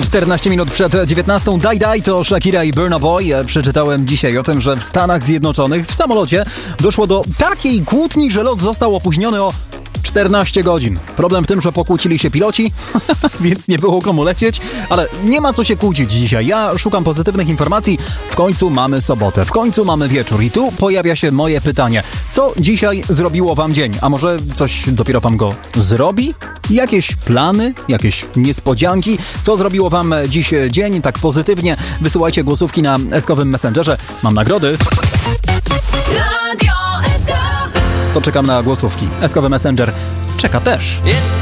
14 minut przed 19. Daj to Shakira i Burna Boy. Przeczytałem dzisiaj o tym, że w Stanach Zjednoczonych w samolocie doszło do takiej kłótni, że lot został opóźniony o 14 godzin. Problem w tym, że pokłócili się piloci, więc nie było komu lecieć, ale nie ma co się kłócić dzisiaj. Ja szukam pozytywnych informacji. W końcu mamy sobotę, w końcu mamy wieczór i tu pojawia się moje pytanie. Co dzisiaj zrobiło wam dzień? A może coś dopiero wam go zrobi? Jakieś plany? Jakieś niespodzianki? Co zrobiło wam dziś dzień tak pozytywnie? Wysyłajcie głosówki na Eskowym Messengerze. Mam nagrody. To czekam na głosówki. Eskowy Messenger czeka też.